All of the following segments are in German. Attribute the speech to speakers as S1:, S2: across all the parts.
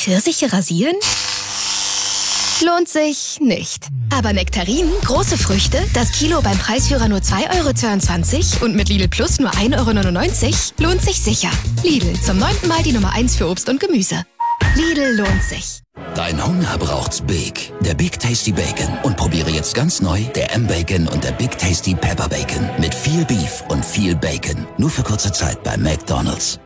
S1: Pfirsiche rasieren? Lohnt sich nicht. Aber Nektarinen, große Früchte, das Kilo beim Preisführer nur 2,22 € und mit Lidl Plus nur 1,99 € lohnt sich sicher. Lidl, zum 9. Mal die Nummer 1 für Obst und Gemüse. Lidl lohnt sich.
S2: Dein Hunger braucht's Big. Der Big Tasty Bacon. Und probiere jetzt ganz neu der M-Bacon und der Big Tasty Pepper Bacon. Mit viel Beef und viel Bacon. Nur für kurze Zeit bei McDonald's.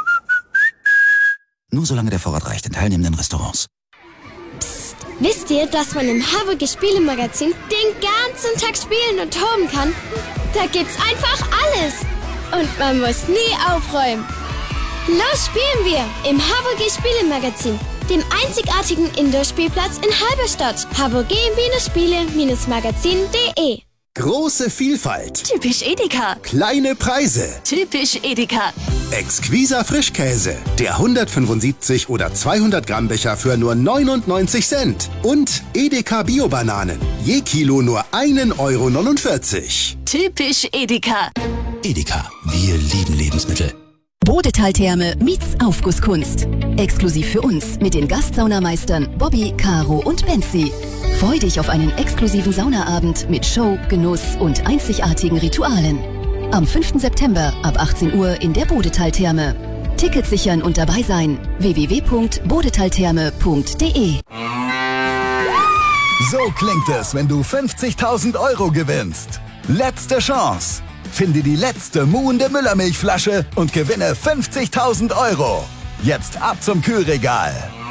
S2: Nur solange der Vorrat reicht in teilnehmenden Restaurants.
S3: Wisst ihr, dass man im Harburger Spielemagazin den ganzen Tag spielen und toben kann? Da gibt's einfach alles. Und man muss nie aufräumen. Los spielen wir im Harburger Spielemagazin, dem einzigartigen Indoor-Spielplatz in Halberstadt. harburger-spiele-magazin.de.
S4: Große Vielfalt.
S1: Typisch Edeka.
S4: Kleine Preise.
S1: Typisch Edeka.
S4: Exquiser Frischkäse. Der 175 oder 200 Gramm Becher für nur 99 Cent. Und Edeka Bio-Bananen. Je Kilo nur 1,49 €.
S1: Typisch Edeka.
S2: Edeka, wir lieben Lebensmittel.
S5: Bodetal-Therme meets Aufgusskunst. Exklusiv für uns mit den Gastsaunameistern Bobby, Caro und Benzi. Freu dich auf einen exklusiven Saunaabend mit Show, Genuss und einzigartigen Ritualen. Am 5. September ab 18 Uhr in der Bodetal-Therme. Tickets sichern und dabei sein. www.bodetaltherme.de.
S6: So klingt es, wenn du 50.000 € gewinnst. Letzte Chance. Finde die letzte muhende Müllermilchflasche und gewinne 50.000 €. Jetzt ab zum Kühlregal.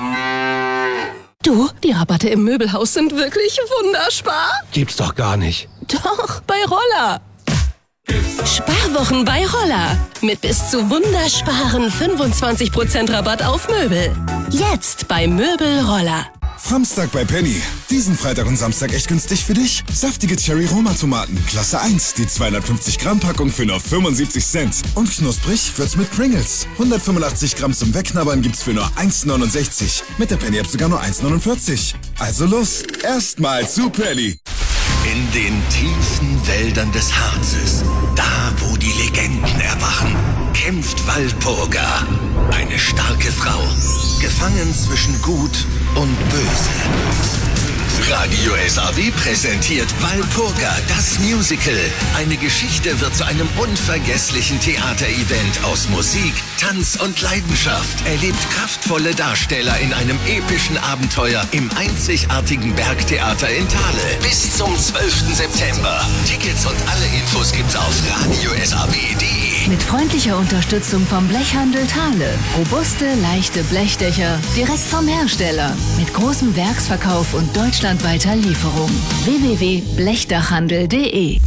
S7: Du, die Rabatte im Möbelhaus sind wirklich wunderspar.
S8: Gibt's doch gar nicht.
S7: Doch, bei Roller. Sparwochen bei Roller. Mit bis zu wundersparen 25% Rabatt auf Möbel. Jetzt bei Möbel Roller.
S9: Samstag bei Penny. Diesen Freitag und Samstag echt günstig für dich. Saftige Cherry-Roma-Tomaten, Klasse 1. Die 250 Gramm Packung für nur 75 Cent. Und knusprig wird's mit Pringles. 185 Gramm zum Wegknabbern gibt's für nur 1,69. Mit der Penny-App sogar nur 1,49. Also los, erstmal zu Penny.
S10: In den tiefen Wäldern des Harzes, da wo die Legenden erwachen, kämpft Walpurga. Eine starke Frau, gefangen zwischen Gut und Böse. Radio SAW präsentiert Walpurga, das Musical. Eine Geschichte wird zu einem unvergesslichen Theaterevent aus Musik, Tanz und Leidenschaft. Erlebt kraftvolle Darsteller in einem epischen Abenteuer im einzigartigen Bergtheater in Thale. Bis zum 12. September. Tickets und alle Infos gibt's auf radiosaw.de.
S11: Mit freundlicher Unterstützung vom Blechhandel Thale. Robuste, leichte Blechdächer direkt vom Hersteller. Mit großem Werksverkauf und deutschlandweiter Lieferung. www.blechdachhandel.de.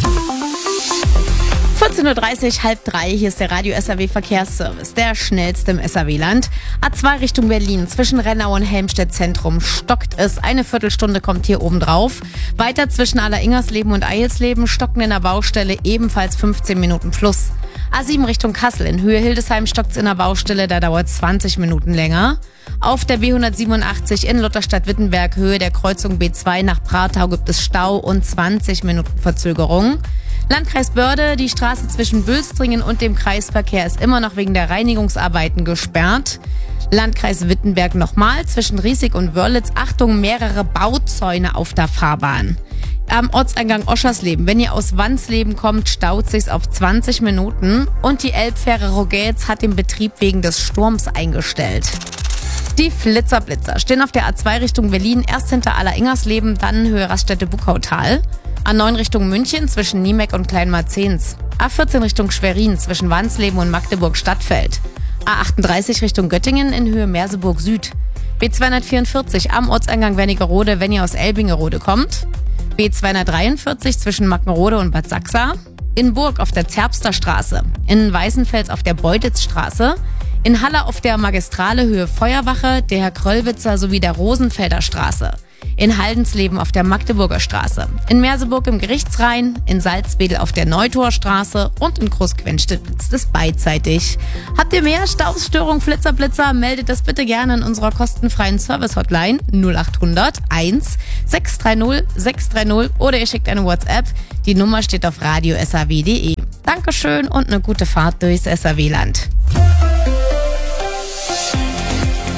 S12: 14:30 Uhr, halb drei. Hier ist der Radio SAW Verkehrsservice, der schnellste im SAW-Land. A2 Richtung Berlin, zwischen Rennau und Helmstedt Zentrum stockt es. Eine Viertelstunde kommt hier oben drauf. Weiter zwischen Aller-Ingersleben und Eilsleben stocken in der Baustelle ebenfalls 15 Minuten plus. A7 Richtung Kassel, in Höhe Hildesheim stockt's in der Baustelle, da dauert 20 Minuten länger. Auf der B187 in Lutherstadt-Wittenberg, Höhe der Kreuzung B2 nach Pratau gibt es Stau und 20 Minuten Verzögerung. Landkreis Börde, die Straße zwischen Bülstringen und dem Kreisverkehr ist immer noch wegen der Reinigungsarbeiten gesperrt. Landkreis Wittenberg nochmal, zwischen Riesig und Wörlitz, Achtung, mehrere Bauzäune auf der Fahrbahn. Am Ortseingang Oschersleben, wenn ihr aus Wansleben kommt, staut sich's auf 20 Minuten und die Elbfähre Rogetz hat den Betrieb wegen des Sturms eingestellt. Die Flitzer-Blitzer stehen auf der A2 Richtung Berlin, erst hinter Aller-Ingersleben, dann Höhe Raststätte-Buckautal. A9 Richtung München zwischen Niemeck und Kleinmarzens. A14 Richtung Schwerin zwischen Wansleben und Magdeburg-Stadtfeld. A38 Richtung Göttingen in Höhe Merseburg Süd. B244 am Ortseingang Wernigerode, wenn ihr aus Elbingerode kommt. B243 zwischen Mackenrode und Bad Sachsa. In Burg auf der Zerbster Straße. In Weißenfels auf der Beutitzstraße. In Halle auf der Magistrale Höhe Feuerwache, der Herr-Kröllwitzer sowie der Rosenfelder Straße. In Haldensleben auf der Magdeburger Straße. In Merseburg im Gerichtsrhein, in Salzwedel auf der Neutorstraße und in Großquenstedt blitzt es beidseitig. Habt ihr mehr Staubstörung, Flitzer, meldet das bitte gerne in unserer kostenfreien Service-Hotline 0800 1 630 630 oder ihr schickt eine WhatsApp. Die Nummer steht auf radiosaw.de. Dankeschön und eine gute Fahrt durchs SAW-Land.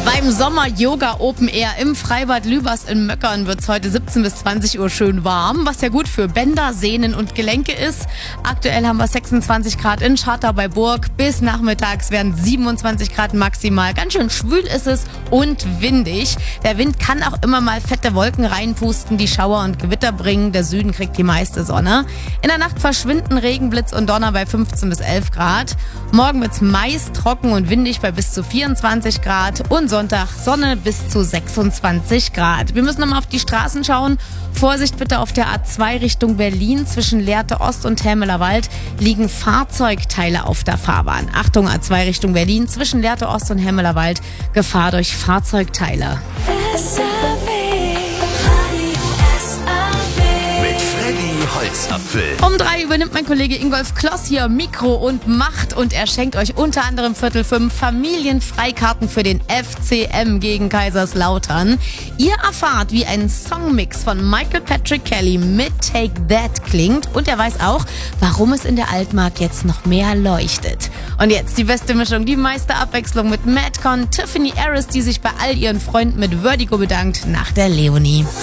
S12: Beim Sommer-Yoga Open Air im Freibad Lübers in Möckern wird es heute 17 bis 20 Uhr schön warm, was ja gut für Bänder, Sehnen und Gelenke ist. Aktuell haben wir 26 Grad in Schartau bei Burg. Bis nachmittags werden 27 Grad maximal. Ganz schön schwül ist es und windig. Der Wind kann auch immer mal fette Wolken reinpusten, die Schauer und Gewitter bringen. Der Süden kriegt die meiste Sonne. In der Nacht verschwinden Regen, Blitz und Donner bei 15 bis 11 Grad. Morgen wird es meist trocken und windig bei bis zu 24 Grad und Sonntag Sonne bis zu 26 Grad. Wir müssen nochmal auf die Straßen schauen. Vorsicht bitte auf der A2 Richtung Berlin. Zwischen Lehrte Ost und Helmeler Wald liegen Fahrzeugteile auf der Fahrbahn. Achtung, A2 Richtung Berlin. Zwischen Lehrte Ost und Helmeler Wald Gefahr durch Fahrzeugteile.
S10: Holzapfel.
S12: Um 3 übernimmt mein Kollege Ingolf Kloss hier Mikro und Macht und er schenkt euch unter anderem 4:45 Familienfreikarten für den FCM gegen Kaiserslautern. Ihr erfahrt, wie ein Songmix von Michael Patrick Kelly mit Take That klingt und er weiß auch, warum es in der Altmark jetzt noch mehr leuchtet. Und jetzt die beste Mischung, die meiste Abwechslung mit Madcon, Tiffany Harris, die sich bei all ihren Freunden mit Vertigo bedankt nach der Leonie.